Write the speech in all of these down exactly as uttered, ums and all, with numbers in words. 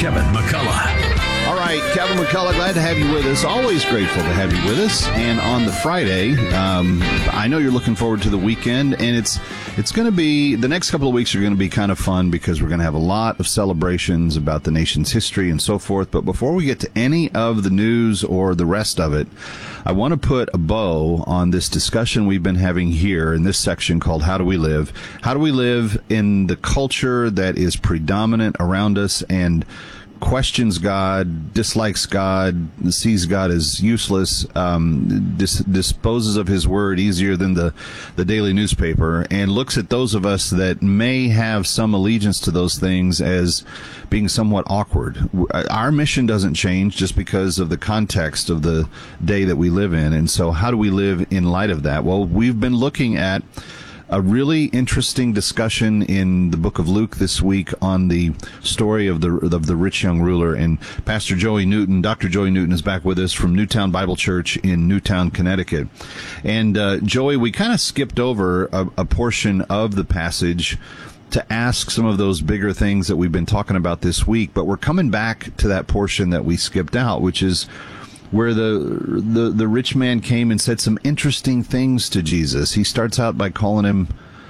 Kevin McCullough. All right, Kevin McCullough, glad to have you with us. Always grateful to have you with us. And on the Friday, um, I know you're looking forward to the weekend, and it's it's going to be, the next couple of weeks are going to be kind of fun because we're going to have a lot of celebrations about the nation's history and so forth. But before we get to any of the news or the rest of it, I want to put a bow on this discussion we've been having here in this section called How Do We Live? How do we live in the culture that is predominant around us and questions God, dislikes God, sees God as useless, um, dis- disposes of his word easier than the, the daily newspaper, and looks at those of us that may have some allegiance to those things as being somewhat awkward. Our mission doesn't change just because of the context of the day that we live in. And so how do we live in light of that? Well, we've been looking at a really interesting discussion in the book of Luke this week on the story of the of the rich young ruler. And Pastor Joey Newton, Doctor Joey Newton, is back with us from Newtown Bible Church in Newtown, Connecticut. And uh, Joey, we kind of skipped over a, a portion of the passage to ask some of those bigger things that we've been talking about this week, but we're coming back to that portion that we skipped out, which is where the, the the rich man came and said some interesting things to Jesus. He starts out by calling him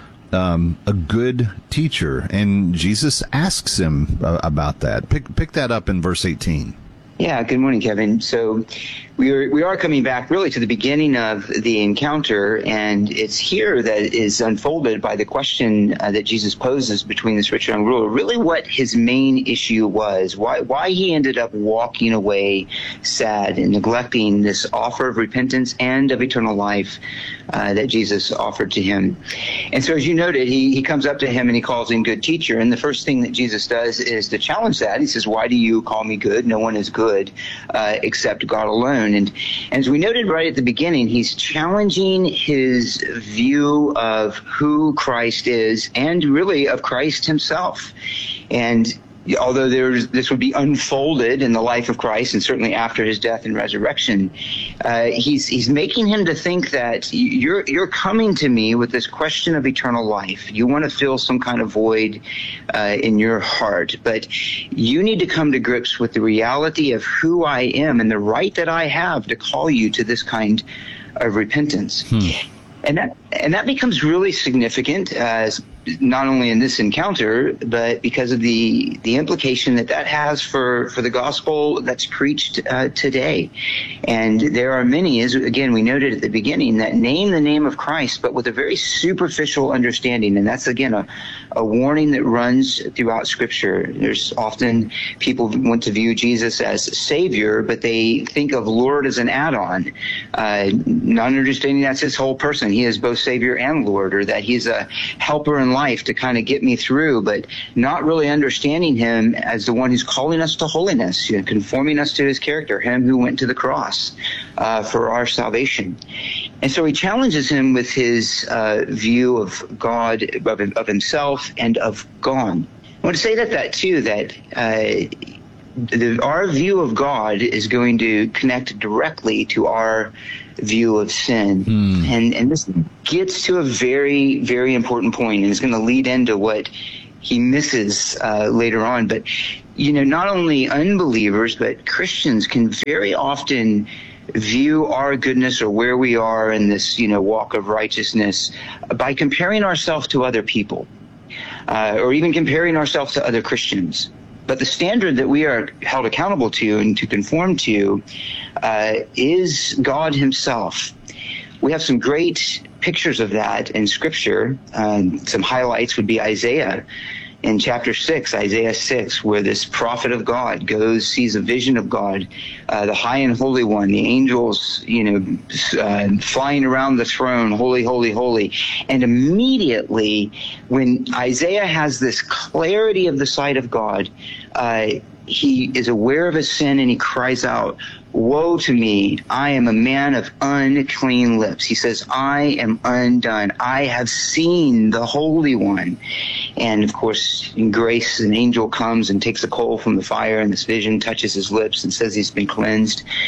um, a good teacher, and Jesus asks him uh, about that. Pick pick that up in verse eighteen. Yeah, good morning, Kevin. So we are, we are coming back really to the beginning of the encounter, and it's here that is unfolded by the question uh, that Jesus poses between this rich young ruler, really what his main issue was, why why he ended up walking away sad and neglecting this offer of repentance and of eternal life uh, that Jesus offered to him. And so as you noted, he, he comes up to him and he calls him good teacher, and the first thing that Jesus does is to challenge that. He says, why do you call me good? No one is good. Good, uh, except God alone. And, and as we noted right at the beginning, he's challenging his view of who Christ is and really of Christ himself. And although there's, this would be unfolded in the life of Christ and certainly after his death and resurrection, uh, he's he's making him to think that you're you're coming to me with this question of eternal life. You want to fill some kind of void uh, in your heart, but you need to come to grips with the reality of who I am and the right that I have to call you to this kind of repentance. Hmm. And that and that becomes really significant, uh, not only in this encounter, but because of the the implication that that has for, for the gospel that's preached uh, today. And there are many, as again we noted at the beginning, that name the name of Christ, but with a very superficial understanding. And that's again a, a warning that runs throughout Scripture. There's often people want to view Jesus as Savior, but they think of Lord as an add-on, uh, not understanding that's his whole person. He is both Savior and Lord, or that he's a helper in life to kind of get me through, but not really understanding him as the one who's calling us to holiness, you know, conforming us to his character, him who went to the cross uh, for our salvation. And so he challenges him with his uh, view of God, of, of himself, and of God. I want to say that, that too, that uh, the, our view of God is going to connect directly to our view of sin. Mm. And and this gets to a very, very important point, and it's going to lead into what he misses uh, later on. But, you know, not only unbelievers, but Christians can very often view our goodness or where we are in this, you know, walk of righteousness by comparing ourselves to other people, uh, or even comparing ourselves to other Christians. But the standard that we are held accountable to and to conform to uh, is God himself. We have some great pictures of that in Scripture. Um, some highlights would be Isaiah in chapter six, Isaiah six, where this prophet of God goes, sees a vision of God, uh, the high and holy one, the angels, you know, uh, flying around the throne, holy, holy, holy. And immediately when Isaiah has this clarity of the sight of God, uh, he is aware of his sin and he cries out, "Woe to me, I am a man of unclean lips." He says, "I am undone. I have seen the Holy One." And of course, in grace, an angel comes and takes a coal from the fire, and this vision touches his lips and says he's been cleansed.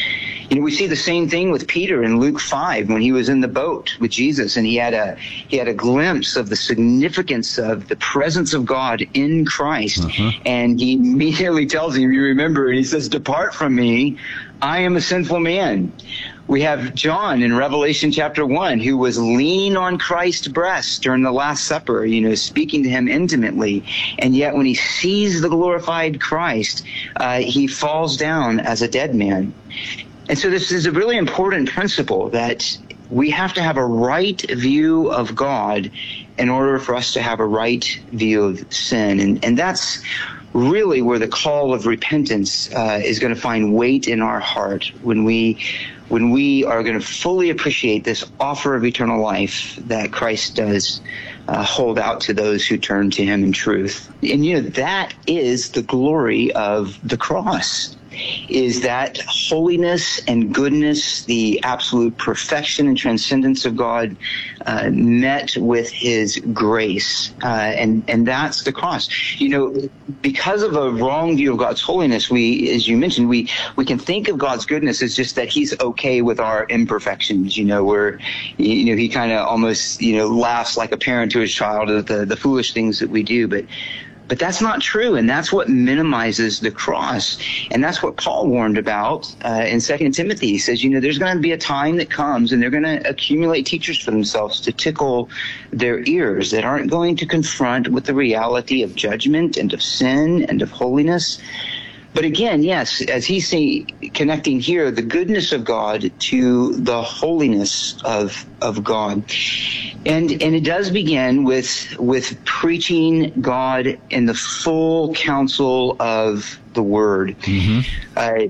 You know, we see the same thing with Peter in Luke five when he was in the boat with Jesus, and he had a he had a glimpse of the significance of the presence of God in Christ, uh-huh. and he immediately tells him, "You remember?" And he says, "Depart from me, I am a sinful man." We have John in Revelation chapter one, who was leaning on Christ's breast during the Last Supper, you know, speaking to him intimately. And yet when he sees the glorified Christ, uh, he falls down as a dead man. And so this is a really important principle, that we have to have a right view of God in order for us to have a right view of sin. And, and that's really where the call of repentance uh, is going to find weight in our heart, when we when we are going to fully appreciate this offer of eternal life that Christ does uh, hold out to those who turn to him in truth. And, you know, that is the glory of the cross, is that holiness and goodness, the absolute perfection and transcendence of God uh, met with his grace. Uh, and, and that's the cross. You know, because of a wrong view of God's holiness, we, as you mentioned, we, we can think of God's goodness as just that he's okay with our imperfections, you know, where, you know, he kind of almost, you know, laughs like a parent to his child at the, the foolish things that we do. But But that's not true, and that's what minimizes the cross. And that's what Paul warned about uh, in Second Timothy. He says, you know, there's going to be a time that comes, and they're going to accumulate teachers for themselves to tickle their ears, that aren't going to confront with the reality of judgment and of sin and of holiness. But again, yes, as he's saying, connecting here, the goodness of God to the holiness of of God. And and it does begin with with preaching God in the full counsel of the Word. Mm-hmm. Uh,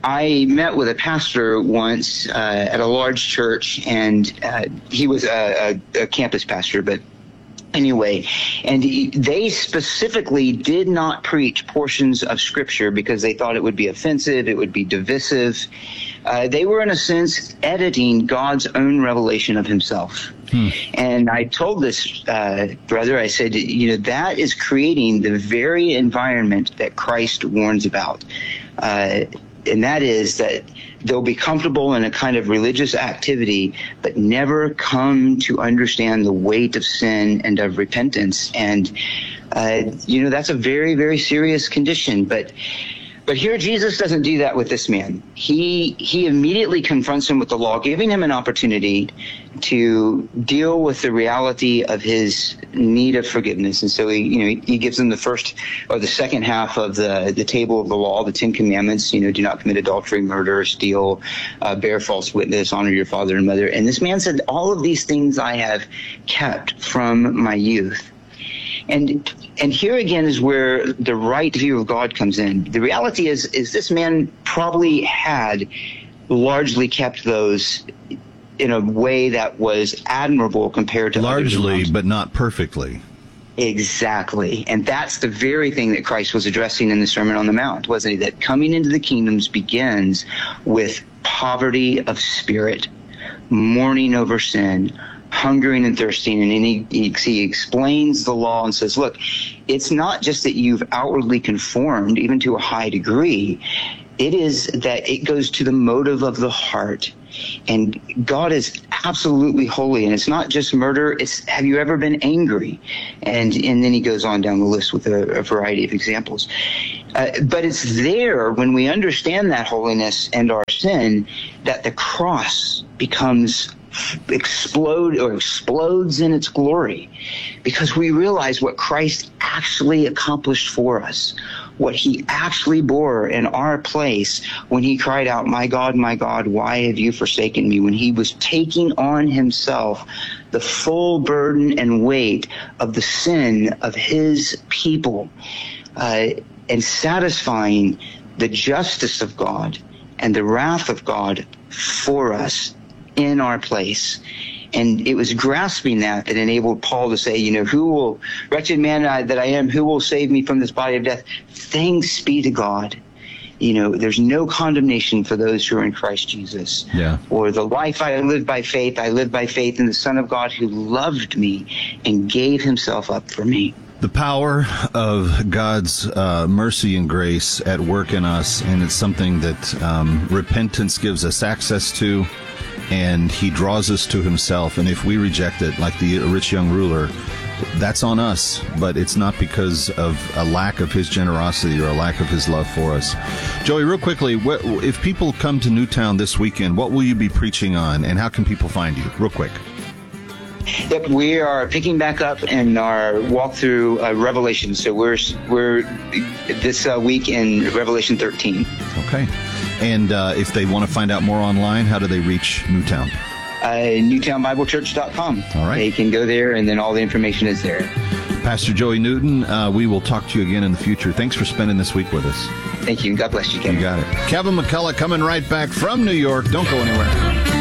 I met with a pastor once uh, at a large church, and uh, he was a, a, a campus pastor, but anyway, and they specifically did not preach portions of Scripture because they thought it would be offensive, it would be divisive. Uh, they were, in a sense, editing God's own revelation of himself. Hmm. And I told this uh, brother, I said, you know, that is creating the very environment that Christ warns about. Uh, and that is that they'll be comfortable in a kind of religious activity, but never come to understand the weight of sin and of repentance. And, uh, you know, that's a very, very serious condition. But But here Jesus doesn't do that with this man. He he immediately confronts him with the law, giving him an opportunity to deal with the reality of his need of forgiveness. And so he, you know, he gives him the first or the second half of the the table of the law, the Ten Commandments. You know, do not commit adultery, murder, steal, uh, bear false witness, honor your father and mother. And this man said, all of these things I have kept from my youth. And and here again is where the right view of God comes in. The reality is, is this man probably had largely kept those in a way that was admirable compared to largely, but not perfectly. Exactly. And that's the very thing that Christ was addressing in the Sermon on the Mount, wasn't he? That coming into the kingdoms begins with poverty of spirit, mourning over sin, hungering and thirsting. And he, he, he explains the law and says, look, it's not just that you've outwardly conformed, even to a high degree. It is that it goes to the motive of the heart. And God is absolutely holy. And it's not just murder. It's, have you ever been angry? And and then he goes on down the list with a, a variety of examples. Uh, but it's there when we understand that holiness and our sin that the cross becomes explode or explodes in its glory, because we realize what Christ actually accomplished for us, what he actually bore in our place when he cried out, my God, my God, why have you forsaken me? When he was taking on himself the full burden and weight of the sin of his people, uh, and satisfying the justice of God and the wrath of God for us in our place. And it was grasping that that enabled Paul to say, you know, who will, wretched man I, that I am, who will save me from this body of death? Thanks be to God. You know, there's no condemnation for those who are in Christ Jesus. Yeah. Or the life I live by faith, I live by faith in the Son of God who loved me and gave himself up for me. the power of God's uh, mercy and grace at work in us, and it's something that um, repentance gives us access to, and he draws us to himself. And if we reject it, like the rich young ruler, that's on us, but it's not because of a lack of his generosity or a lack of his love for us. Joey, real quickly, what, if people come to Newtown this weekend, what will you be preaching on, and how can people find you? Real quick. Yep, we are picking back up in our walk through uh, Revelation. So we're we're this uh, week in Revelation thirteen. Okay. And uh, if they want to find out more online, how do they reach Newtown? Uh, newtown bible church dot com. All right. They can go there, and then all the information is there. Pastor Joey Newton, uh, we will talk to you again in the future. Thanks for spending this week with us. Thank you. God bless you, Kevin. You got it. Kevin McCullough coming right back from New York. Don't go anywhere.